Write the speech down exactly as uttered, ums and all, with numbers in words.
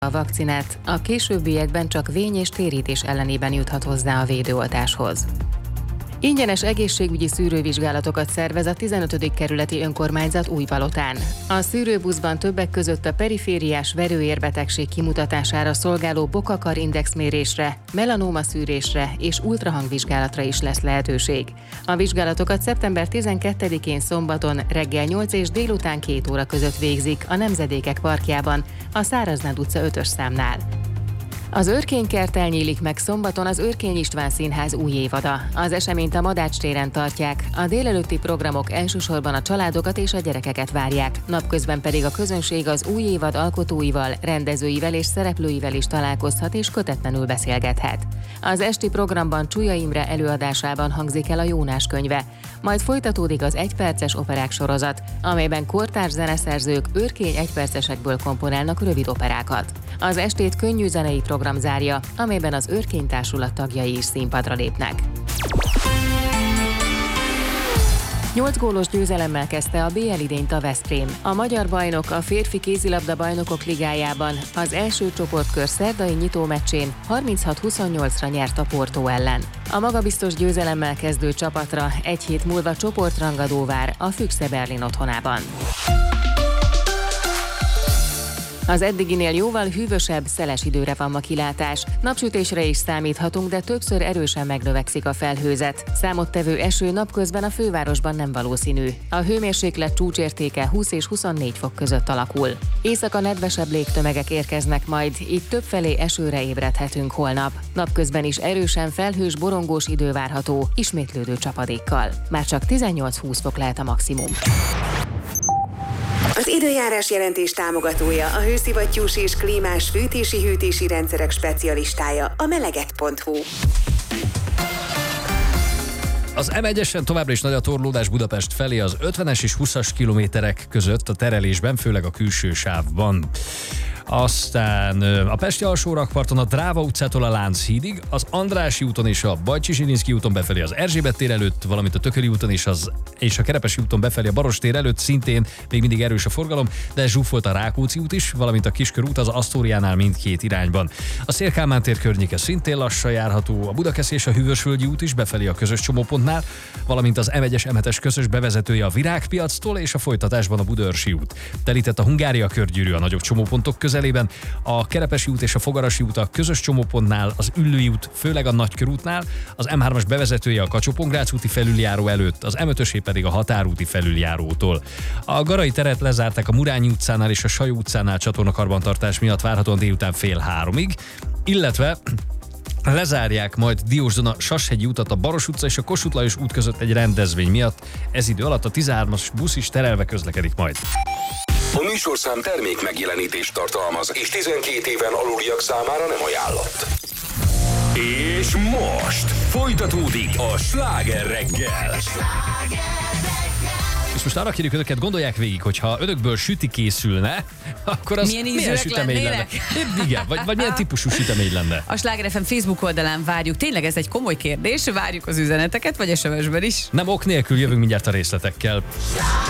a vakcinát, a későbbiekben csak vény és térítés ellenében juthat hozzá a védőoltáshoz. Ingyenes egészségügyi szűrővizsgálatokat szervez a tizenötödik kerületi önkormányzat Újpalotán. A szűrőbuszban többek között a perifériás verőérbetegség kimutatására szolgáló Bokakar indexmérésre, melanóma szűrésre és ultrahangvizsgálatra is lesz lehetőség. A vizsgálatokat szeptember tizenkettedikén szombaton reggel nyolc és délután két óra között végzik a Nemzedékek parkjában, a Száraznád utca ötös számnál. Az Őrkénykert elnyílik meg szombaton az Őrkény István Színház új évada. Az eseményt a Madács téren tartják, a délelőtti programok elsősorban a családokat és a gyerekeket várják, napközben pedig a közönség az új évad alkotóival, rendezőivel és szereplőivel is találkozhat és kötetlenül beszélgethet. Az esti programban Csuja Imre előadásában hangzik el a Jónás könyve, majd folytatódik az egyperces operák sorozat, amelyben kortárs zeneszerzők őrkény egypercesekből komponálnak rövid operákat. Az estét könnyű zenei program zárja, amelyben az Őrkény Társulat tagjai is színpadra lépnek. Nyolc gólos győzelemmel kezdte a bé el idényt a Veszprém. A magyar bajnok a férfi kézilabda bajnokok ligájában az első csoportkör szerdai nyitómeccsén harminchat huszonnyolcra nyert a Porto ellen. A magabiztos győzelemmel kezdő csapatra egy hét múlva csoportrangadó vár a Füchse Berlin otthonában. Az eddiginél jóval hűvösebb, szeles időre van ma kilátás. Napsütésre is számíthatunk, de többször erősen megnövekszik a felhőzet. Számottevő eső napközben a fővárosban nem valószínű. A hőmérséklet csúcsértéke húsz és huszonnégy fok között alakul. Éjszaka nedvesebb légtömegek érkeznek majd, így többfelé esőre ébredhetünk holnap. Napközben is erősen felhős, borongós idő várható, ismétlődő csapadékkal. Már csak tizennyolc-húsz fok lehet a maximum. Az időjárás jelentés támogatója, a hőszivattyús és klímás fűtési-hűtési rendszerek specialistája, a meleget pont hu. Az em egyesen továbbra is nagy a torlódás Budapest felé az ötvenes és húszas kilométerek között a terelésben, főleg a külső sávban. Aztán a pesti alsórakparton a Dráva utcától a Lánchídig, az Andrássy úton és a Bajcsy-Zsilinszky úton befelé az Erzsébet tér előtt, valamint a Tököli úton és, az, és a Kerepesi úton befelé a Baross tér előtt szintén még mindig erős a forgalom, de zsúfolt a Rákóczi út is, valamint a Kiskörút az Asztóriánál mindkét irányban. A Széll-Kálmán tér környéke szintén lassan járható, a Budakeszi és a Hűvösvölgyi út is befelé a közös csomópontnál, valamint az em egyes em hetes közös bevezetője a Virágpiactól és a folytatásban a Budaörsi út. Telített a Hungária körgyűrű a nagyobb csomópontok közelében, a Kerepesi út és a Fogarasi út a közös csomópontnál, az Üllői út főleg a Nagykörútnál, az em hármas bevezetője a Kacsó-Pongrác úti felüljáró előtt, az em ötösé pedig a Határúti felüljárótól. A Garai teret lezárták a Murányi utcánál és a Sajó utcánál csatornakarbantartás miatt várhatóan délután fél háromig, illetve lezárják majd Diósdon Sashegyi utat a Baross utca és a Kossuth Lajos út között egy rendezvény miatt. Ez idő alatt a tizenhármas busz is terelve közlekedik majd. A műsorszám termék megjelenítést tartalmaz, és tizenkét éven aluliak számára nem ajánlott. És most folytatódik a Sláger reggel. És most arra kérjük önöket, gondolják végig, hogyha önökből süti készülne, akkor az milyen, milyen sütemény lenne? Igen, vagy, vagy milyen típusú sütemény lenne? A Sláger ef em Facebook oldalán várjuk. Tényleg ez egy komoly kérdés, várjuk az üzeneteket, vagy es em es-ben is. Nem ok nélkül jövünk mindjárt a részletekkel.